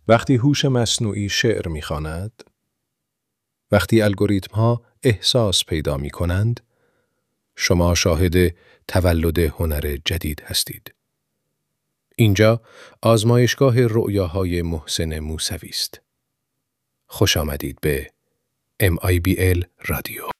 وقتی هوش مصنوعی شعر می‌خواند، وقتی الگوریتم‌ها احساس پیدا می‌کنند، شما شاهد تولد هنر جدید هستید. اینجا آزمایشگاه رؤیاهای محسن موسوی است. خوش آمدید به MIBL رادیو.